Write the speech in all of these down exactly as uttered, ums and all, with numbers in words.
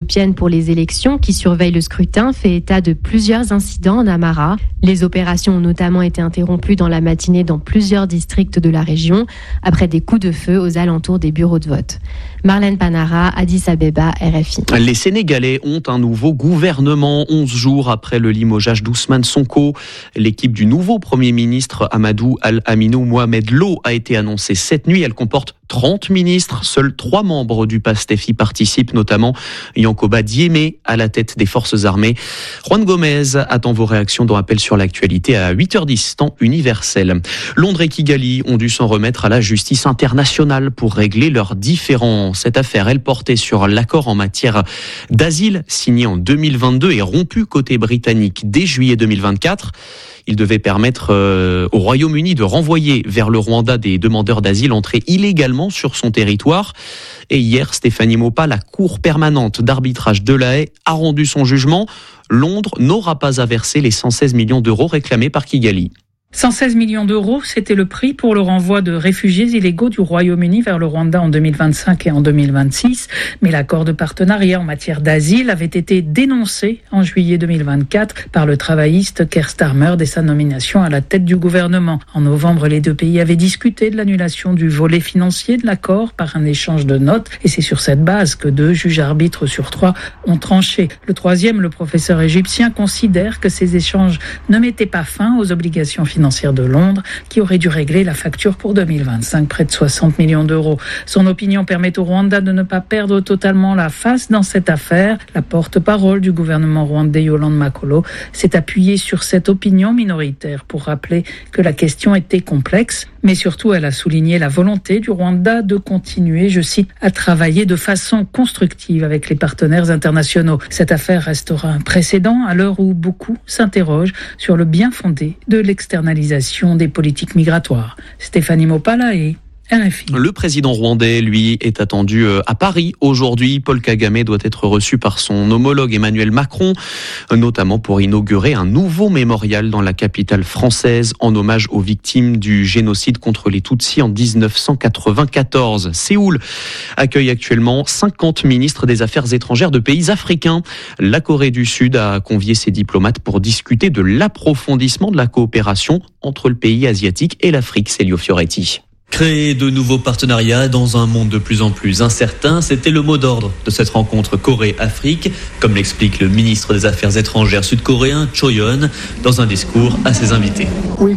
éthiopienne pour les élections qui surveille le scrutin fait état de plusieurs incidents en Amhara. Les opérations ont notamment été interrompues dans la matinée dans plusieurs districts de la région après des coups de feu aux alentours des bureaux de vote. Marlène Panara, Addis Abeba, R F I. Les Sénégalais ont un nouveau gouvernement onze jours après le limogeage d'Ousmane Sonko. L'équipe du nouveau Premier ministre Amadou Al-Aminou Mohamed Lo a été annoncée cette nuit. Elle comporte trente ministres. Seuls trois membres du PASTEF y participent, notamment Yankoba Diémé à la tête des forces armées. Juan Gomez attend vos réactions dans Appel sur l'actualité à huit heures dix, temps universel. Londres et Kigali ont dû s'en remettre à la justice internationale pour régler leurs différends. Cette affaire, elle portait sur l'accord en matière d'asile signé en deux mille vingt-deux et rompu côté britannique dès juillet deux mille vingt-quatre. Il devait permettre euh, au Royaume-Uni de renvoyer vers le Rwanda des demandeurs d'asile entrés illégalement sur son territoire. Et hier, Stéphanie Maupas, la Cour permanente d'arbitrage de La Haye, a rendu son jugement. Londres n'aura pas à verser les cent seize millions d'euros réclamés par Kigali. cent seize millions d'euros, c'était le prix pour le renvoi de réfugiés illégaux du Royaume-Uni vers le Rwanda en deux mille vingt-cinq et en deux mille vingt-six. Mais l'accord de partenariat en matière d'asile avait été dénoncé en juillet deux mille vingt-quatre par le travailliste Keir Starmer dès sa nomination à la tête du gouvernement. En novembre, les deux pays avaient discuté de l'annulation du volet financier de l'accord par un échange de notes. Et c'est sur cette base que deux juges arbitres sur trois ont tranché. Le troisième, le professeur égyptien, considère que ces échanges ne mettaient pas fin aux obligations financières financière de Londres qui aurait dû régler la facture pour deux mille vingt-cinq, près de soixante millions d'euros. Son opinion permet au Rwanda de ne pas perdre totalement la face dans cette affaire. La porte-parole du gouvernement rwandais, Yolande Makolo, s'est appuyée sur cette opinion minoritaire pour rappeler que la question était complexe, mais surtout elle a souligné la volonté du Rwanda de continuer, je cite, à travailler de façon constructive avec les partenaires internationaux. Cette affaire restera un précédent à l'heure où beaucoup s'interrogent sur le bien fondé de l'externalisation des politiques migratoires. Stéphanie Mopala et R F I. Le président rwandais, lui, est attendu à Paris aujourd'hui. Paul Kagame doit être reçu par son homologue Emmanuel Macron, notamment pour inaugurer un nouveau mémorial dans la capitale française en hommage aux victimes du génocide contre les Tutsis en dix-neuf cent quatre-vingt-quatorze. Séoul accueille actuellement cinquante ministres des Affaires étrangères de pays africains. La Corée du Sud a convié ses diplomates pour discuter de l'approfondissement de la coopération entre le pays asiatique et l'Afrique. Célio Fioretti. Créer de nouveaux partenariats dans un monde de plus en plus incertain, c'était le mot d'ordre de cette rencontre Corée-Afrique, comme l'explique le ministre des Affaires étrangères sud-coréen Cho Yeon dans un discours à ses invités.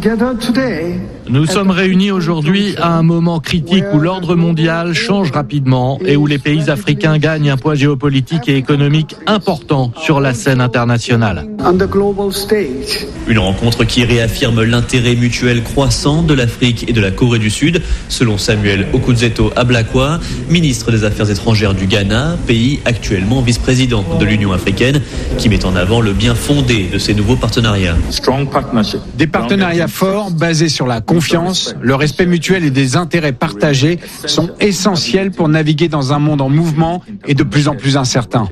Nous sommes réunis aujourd'hui à un moment critique où l'ordre mondial change rapidement et où les pays africains gagnent un poids géopolitique et économique important sur la scène internationale. Une rencontre qui réaffirme l'intérêt mutuel croissant de l'Afrique et de la Corée du Sud, selon Samuel Okudzeto Ablakwa, ministre des Affaires étrangères du Ghana, pays actuellement vice-président de l'Union africaine, qui met en avant le bien fondé de ces nouveaux partenariats. Des partenariats forts basés sur la confiance, le respect mutuel et des intérêts partagés sont essentiels pour naviguer dans un monde en mouvement et de plus en plus incertain.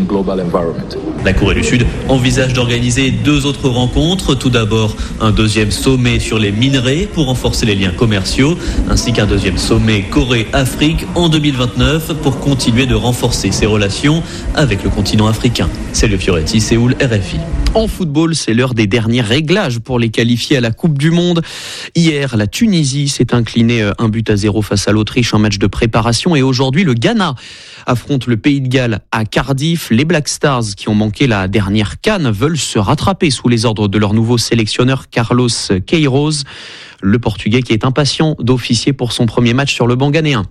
La Corée du Sud envisage d'organiser deux autres rencontres. Tout d'abord, un deuxième sommet sur les minerais pour renforcer les liens commerciaux, ainsi qu'un deuxième sommet Corée-Afrique en deux mille vingt-neuf pour continuer de renforcer ses relations avec le continent africain. C'est le Fioretti, Séoul, R F I. En football, c'est l'heure des derniers réglages pour les qualifier à la Coupe du Monde. Hier, la Tunisie s'est inclinée un but à zéro face à l'Autriche, un match de préparation. Et aujourd'hui, le Ghana affronte le Pays de Galles à Cardiff. Les Black Stars, qui ont manqué la dernière CAN, veulent se rattraper sous les ordres de leur nouveau sélectionneur Carlos Queiroz. Le Portugais qui est impatient d'officier pour son premier match sur le banc ghanéen.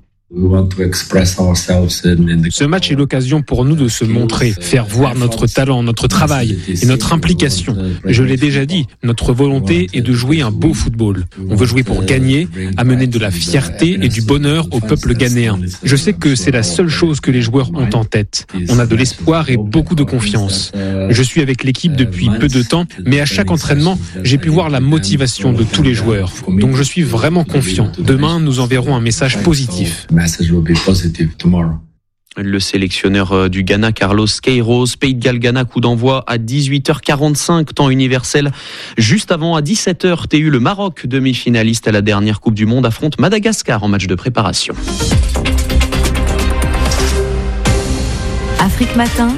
Ce match est l'occasion pour nous de se montrer, faire voir notre talent, notre travail et notre implication. Je l'ai déjà dit, notre volonté est de jouer un beau football. On veut jouer pour gagner, amener de la fierté et du bonheur au peuple ghanéen. Je sais que c'est la seule chose que les joueurs ont en tête. On a de l'espoir et beaucoup de confiance. Je suis avec l'équipe depuis peu de temps, mais à chaque entraînement, j'ai pu voir la motivation de tous les joueurs. Donc je suis vraiment confiant. Demain, nous enverrons un message positif. Le sélectionneur du Ghana, Carlos Queiroz, Pays de Galles, Ghana, coup d'envoi à dix-huit heures quarante-cinq, temps universel. Juste avant, à dix-sept heures, T U, le Maroc, demi-finaliste à la dernière Coupe du Monde, affronte Madagascar en match de préparation. Afrique Matin.